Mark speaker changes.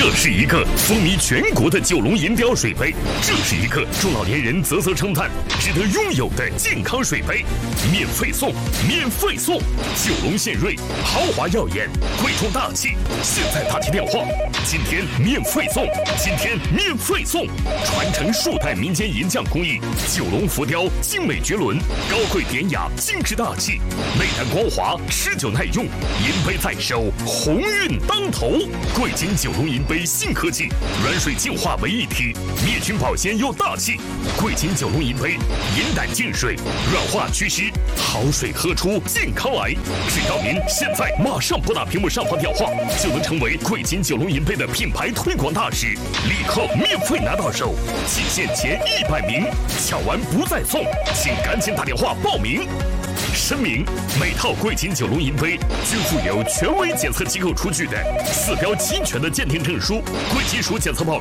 Speaker 1: 这是一个风靡全国的九龙银雕水杯，这是一个中老年人啧啧称叹、值得拥有的健康水杯，免费送，免费送！九龙献瑞，豪华耀眼，贵重大气，现在打起电话，今天免费送，今天免费送！传承数代民间银匠工艺，九龙浮雕精美绝伦，高贵典雅，精致大气，内胆光滑，持久耐用，银杯在手，鸿运当头。贵金九龙银杯新科技，软水净化为一体，灭菌保鲜又大气。贵金九龙银杯，银胆净水，软化祛湿，好水喝出健康来。只要您现在马上拨打屏幕上方电话，就能成为贵金九龙银杯的品牌推广大使，立刻免费拿到手，仅限前100名，抢完不再送，请赶紧打电话报名。声明：每套贵金九龙银杯均附有权威检测机构出具的4标齐全的鉴定证书、贵金属检测报